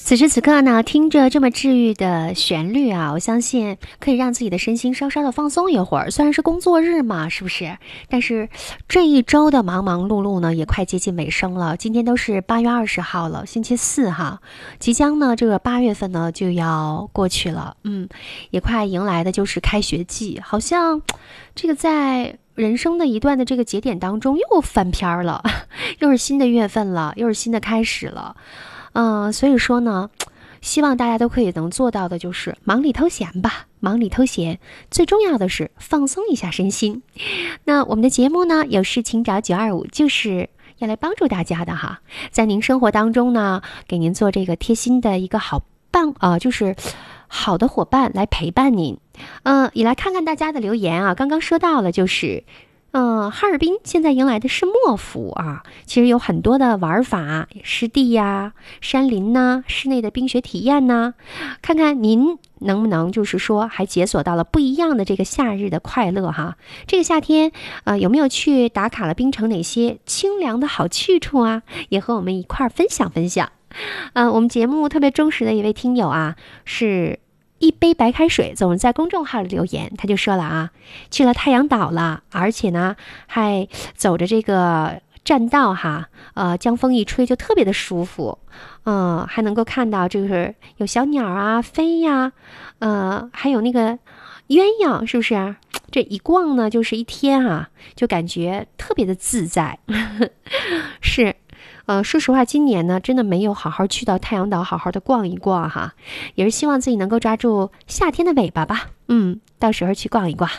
此时此刻呢，听着这么治愈的旋律啊，我相信可以让自己的身心稍稍的放松一会儿。虽然是工作日嘛，是不是？但是这一周的忙忙碌碌呢，也快接近尾声了。今天都是8月20号了，星期四哈，即将呢这个8月份呢就要过去了，也快迎来的就是开学季，好像这个在人生的一段的这个节点当中又翻篇了，又是新的月份了，又是新的开始了。所以说呢，希望大家都可以能做到的就是忙里偷闲吧，忙里偷闲，最重要的是放松一下身心。那我们的节目呢，有事情找925，就是要来帮助大家的哈，在您生活当中呢，给您做这个贴心的一个好伴就是好的伙伴来陪伴您。也来看看大家的留言啊，刚刚说到了就是哈尔滨现在迎来的是末伏啊，其实有很多的玩法，湿地呀、山林呐、室内的冰雪体验呐，看看您能不能就是说还解锁到了不一样的这个夏日的快乐哈。这个夏天有没有去打卡了冰城哪些清凉的好去处啊？也和我们一块儿分享分享。我们节目特别忠实的一位听友啊，是一杯白开水总是在公众号里留言，他就说了啊，去了太阳岛了，而且呢还走着这个栈道哈，江风一吹就特别的舒服，还能够看到就是有小鸟啊飞呀，还有那个鸳鸯，是不是？这一逛呢就是一天啊，就感觉特别的自在。是说实话，今年呢，真的没有好好去到太阳岛，好好的逛一逛哈，也是希望自己能够抓住夏天的尾巴吧。到时候去逛一逛。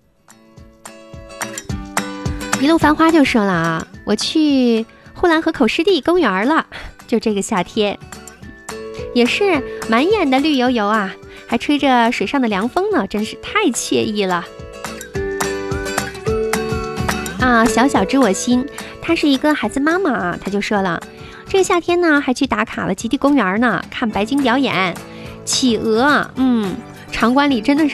一路繁花就说了啊，我去呼兰河口湿地公园了，就这个夏天，也是满眼的绿油油啊，还吹着水上的凉风呢，真是太惬意了。小小知我心，她是一个孩子妈妈啊，她就说了，这个夏天呢还去打卡了极地公园呢，看白鲸表演企鹅，场馆里真的是